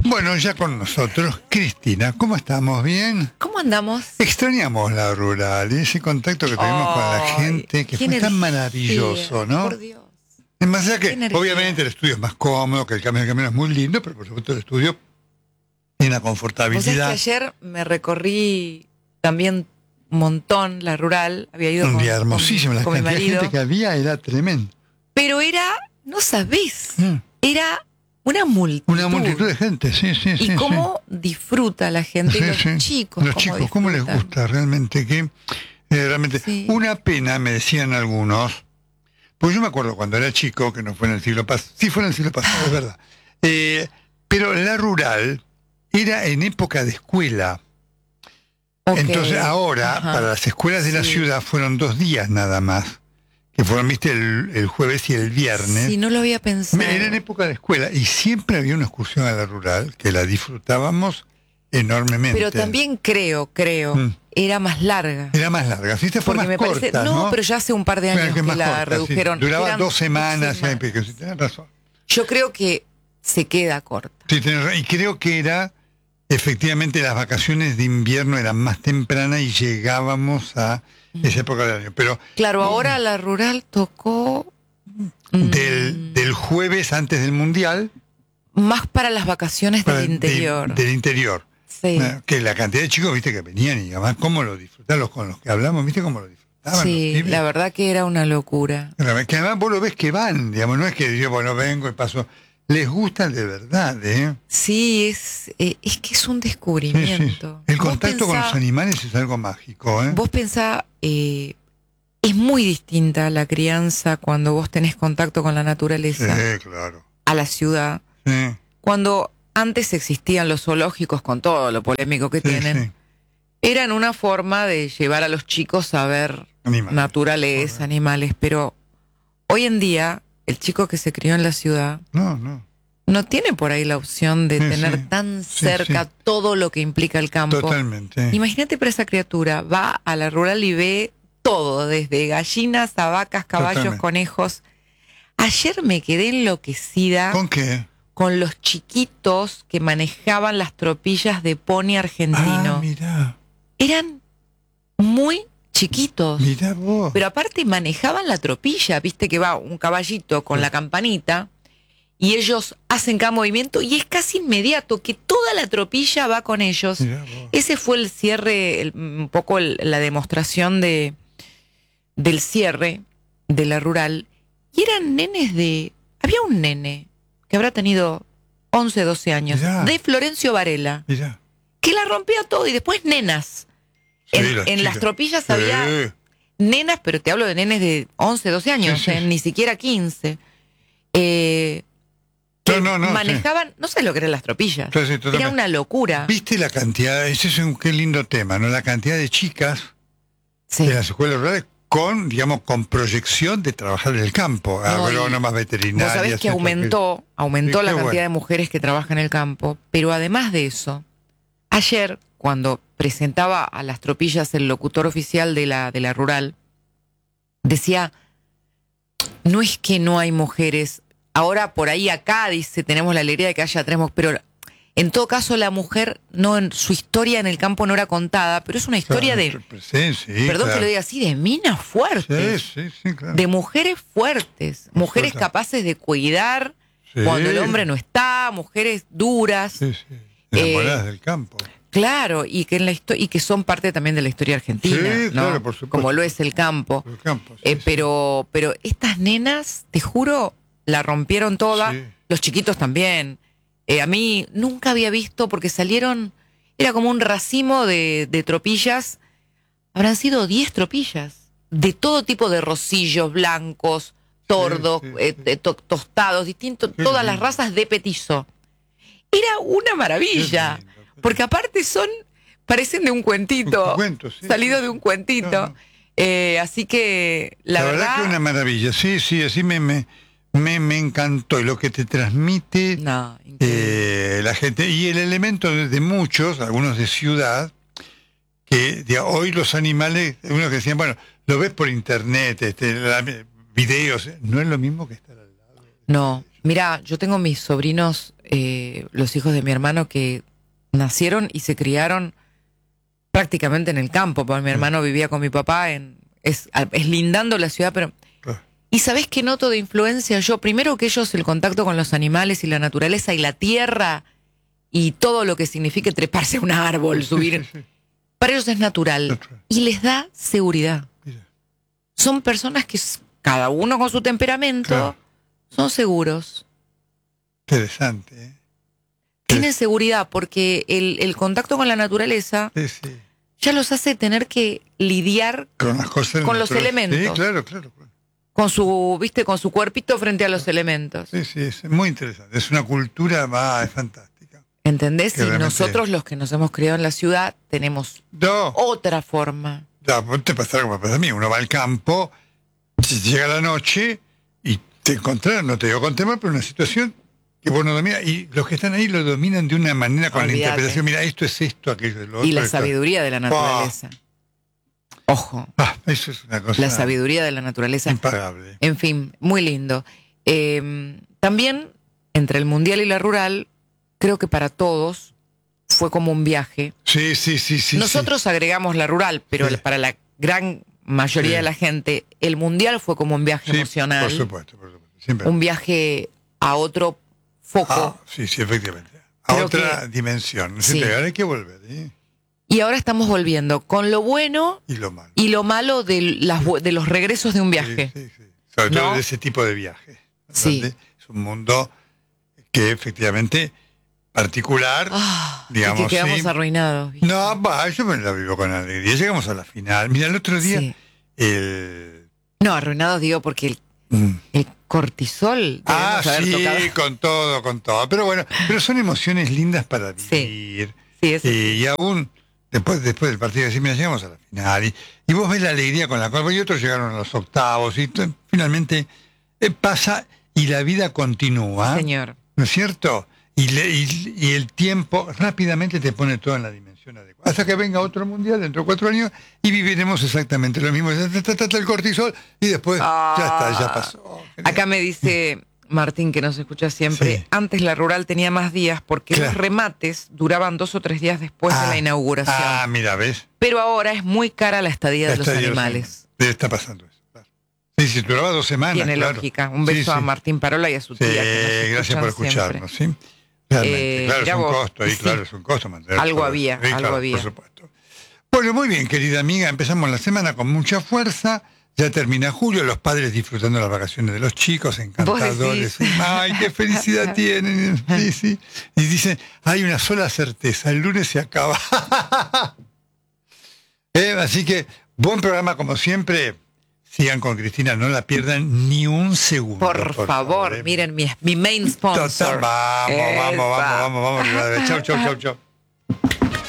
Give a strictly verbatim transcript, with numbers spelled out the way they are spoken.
Bueno, ya con nosotros, Cristina, ¿cómo estamos? ¿Bien? ¿Cómo andamos? Extrañamos la rural y ese contacto que tuvimos oh, con la gente, que fue energía, tan maravilloso, ¿no? Por Dios. Es más allá que, obviamente, el estudio es más cómodo, que el camino, el camino es muy lindo, pero por supuesto el estudio tiene una confortabilidad. Vos sabés que ayer me recorrí también un montón la rural, había ido un con, día hermosísimo, con, la con mi cantidad de marido. gente que había era tremendo. Pero era, no sabés, Mm. era una multitud. Una multitud de gente, sí, sí, sí. Y cómo sí. disfruta la gente, Sí, y los sí. chicos. Los cómo chicos, ¿cómo les disfrutan. gusta realmente? Que eh, realmente Sí. una pena, me decían algunos, pues yo me acuerdo cuando era chico, que no fue en el siglo pasado, sí fue en el siglo pasado, es verdad, eh, pero la rural era en época de escuela. Okay. Entonces ahora, Ajá. para las escuelas de la Sí. ciudad fueron dos días nada más, que fueron, viste, el, el jueves y el viernes. Sí, no lo había pensado. Era en época de escuela y siempre había una excursión a la rural que la disfrutábamos enormemente. Pero también creo, creo, Mm. era más larga. Era más larga, sí, esta fue Porque más me corta, parece, no, ¿no? pero ya hace un par de años Bueno, que, es más la corta, sí. redujeron. Duraba Eran dos semanas, dos semanas. sí, tienes razón. Yo creo que se queda corta. Sí, tenés razón. Y creo que era, efectivamente, las vacaciones de invierno eran más tempranas y llegábamos a esa época del año. Pero Claro, ahora la rural tocó del, del jueves antes del Mundial, más para las vacaciones para- del interior. de- del interior. Sí, Eh, Que la cantidad de chicos, viste, que venían y además cómo lo disfrutaban, los con los que hablamos, viste cómo lo disfrutaban. sí, los pibes. la verdad que era una locura. Que además vos lo ves que van, digamos, no es que yo, bueno, vengo y paso. Les gustan de verdad, ¿eh? Sí, es, eh, es que es un Sí, sí. descubrimiento. El Vos contacto con pensá- los animales es algo mágico, ¿eh? Vos pensá, eh, es muy distinta la crianza cuando vos tenés contacto con la naturaleza Sí, claro. a la ciudad. Sí, Cuando antes existían los zoológicos, con todo lo polémico que sí, tienen, sí. eran una forma de llevar a los chicos a ver Animales. naturaleza, Correcto. animales, pero hoy en día el chico que se crió en la ciudad No, no. no tiene por ahí la opción de Sí, tener sí. tan Sí, cerca sí. todo lo que implica el campo. Totalmente. Imagínate para esa criatura, va a la rural y ve todo, desde gallinas a vacas, caballos, Totalmente. conejos. Ayer me quedé enloquecida ¿Con qué? con los chiquitos que manejaban las tropillas de pony argentino. Ah, mirá. Eran muy chiquitos. Mirá vos. Pero aparte manejaban la tropilla, viste que va un caballito con Sí. la campanita y ellos hacen cada movimiento y es casi inmediato que toda la tropilla va con ellos. Mirá vos. Ese fue el cierre, el- un poco el- la demostración de del cierre de la rural. Y eran nenes de... Había un nene que habrá tenido once, doce años, Mirá. de Florencio Varela, Mirá. que la rompía todo y después nenas. Sí, en las en las chicas. tropillas Sí. había nenas, pero te hablo de nenes de once, doce años, Sí, sí, eh, sí. ni siquiera quince. Eh, que No, no, no, manejaban, no sé lo que eran las tropillas. Sí, sí, totalmente. Era una locura. ¿Viste la cantidad? Ese es un qué lindo tema, ¿no? La cantidad de chicas Sí. de las escuelas rurales con, digamos, con proyección de trabajar en el campo. No, y Agrónomas, Vos veterinarias. sabés que esto, aumentó, aumentó Sí, la qué cantidad bueno. de mujeres que trabajan en el campo, pero además de eso, ayer, cuando presentaba a las tropillas el locutor oficial de la, de la rural, decía, no es que no hay mujeres, ahora por ahí acá, dice, tenemos la alegría de que haya tres mujeres, pero en todo caso la mujer, no en su historia en el campo no era contada, pero es una historia de, Sí, sí, perdón claro. que lo diga así, de minas fuertes. Sí, sí, sí, claro. De mujeres fuertes, mujeres Total. capaces de cuidar Sí. cuando el hombre no está, mujeres duras, Sí, sí. Enamoradas Eh, del campo. claro, y que en la histo- y que son parte también de la historia argentina, Sí, ¿no? claro, por supuesto. Como lo es el campo. El campo, sí, Eh, sí. pero, pero estas nenas, te juro, la rompieron toda, Sí. los chiquitos también. Eh, a mí nunca había visto, porque salieron, era como un racimo de, de tropillas, habrán sido diez tropillas, de todo tipo de rosillos blancos, tordos, sí, sí. eh, eh, to- tostados, distintos, Qué todas las lindo. razas de petizo. Era una maravilla, Qué lindo, qué porque aparte son, parecen de un cuentito, Un cuento, sí, salido sí, de sí. un cuentito. No, no. Eh, así que la, La, verdad, verdad, que una maravilla. Sí, sí, así me, me, me, me encantó. Y lo que te transmite no, increíble. eh, la gente. Y el elemento de, de muchos, algunos de ciudad, que diga, hoy los animales, unos que decían, bueno, lo ves por internet, este, la- videos, no es lo mismo que estar al lado. No, Mirá, yo tengo mis sobrinos, eh, los hijos de mi hermano, que nacieron y se criaron prácticamente en el campo, porque mi hermano vivía con mi papá, en es, es lindando la ciudad, pero... ¿Y sabés qué noto de influencia yo? Primero que ellos, el contacto con los animales y la naturaleza y la tierra y todo lo que signifique treparse a un árbol, subir... Para ellos es natural, natural. Y les da seguridad. Mira. Son personas que cada uno con su temperamento claro. son seguros. Interesante. ¿eh? Tienen seguridad porque el, el contacto con la naturaleza sí, sí. ya los hace tener que lidiar con, las cosas con los elementos. Sí, claro, claro, claro. Con su, viste, con su cuerpito frente a los elementos. Sí, sí, es muy interesante. Es una cultura, va, es fantástica. ¿Entendés? Y nosotros, los que nos hemos criado en la ciudad, tenemos no. otra forma. No, te pasará como pasa a mí. Uno va al campo, llega la noche y te encontrás, no te digo con temor, pero una situación que vos no dominas. Y los que están ahí lo dominan de una manera con Olvídate. La interpretación. Mira, esto es esto, aquello es lo otro. Y la esto. Sabiduría de la naturaleza. Oh. Ojo. Ah, eso es una cosa. La sabiduría de la naturaleza. Impagable. En fin, muy lindo. Eh, también, entre el mundial y la rural, creo que para todos fue como un viaje. Sí, sí, sí, sí. Nosotros sí. agregamos la rural, pero sí. para la gran mayoría sí. de la gente, el mundial fue como un viaje sí, emocional. Por supuesto, por supuesto. Siempre. Un viaje a otro foco. Ah, sí, sí, efectivamente. A creo otra que, dimensión. Sí. Ahora hay que volver. ¿eh? Y ahora estamos volviendo con lo bueno y lo malo, y lo malo de, las, de los regresos de un viaje. Sí, sí, sí. Sobre todo ¿no? de ese tipo de viaje. Sí. Es un mundo que efectivamente... particular, oh, digamos. Y que quedamos sí. arruinados. ¿Viste? No, va, yo me la vivo con alegría. Llegamos a la final. Mira, el otro día. Sí. El... No, arruinados digo porque el, mm. el cortisol. Ah, sí, tocado. con todo, con todo. Pero bueno, pero son emociones lindas para vivir. Sí, sí, eso y, sí. y aún después, después del partido, decir, mira, llegamos a la final. Y, y vos ves la alegría con la cual. Y otros llegaron a los octavos. Y t- finalmente eh, pasa y la vida continúa. Señor. ¿No es cierto? Y, le, y, y el tiempo rápidamente te pone todo en la dimensión adecuada. Hasta que venga otro mundial dentro de cuatro años y viviremos exactamente lo mismo. Está el cortisol y después ah, ya está, ya pasó. Acá me dice Martín, que nos escucha siempre, sí. antes la rural tenía más días porque claro. los remates duraban dos o tres días después ah, de la inauguración. Ah, mira, ¿ves? Pero ahora es muy cara la estadía la de estadía los animales. Debe estar pasando eso. Claro. Sí, sí, duraba dos semanas. Tiene claro. lógica. Un beso sí, a sí. Martín Parola y a su tía. Sí, que nos gracias por escucharnos, ¿sí? Realmente, eh, claro, es un vos, costo, ahí, sí. claro, es un costo mantener. Algo todo. había, sí, algo claro, había. Por supuesto. Bueno, muy bien, querida amiga, empezamos la semana con mucha fuerza, ya termina julio, los padres disfrutando las vacaciones de los chicos, encantadores. Ay, qué felicidad tienen. Sí, sí. Y dicen, hay una sola certeza, el lunes se acaba. eh, así que, buen programa como siempre. Sigan con Cristina, no la pierdan ni un segundo. Por, por favor, favor eh. miren mi, mi main sponsor. Total, vamos, vamos, vamos, vamos, vamos, vamos. Chau, chau, chau, chau.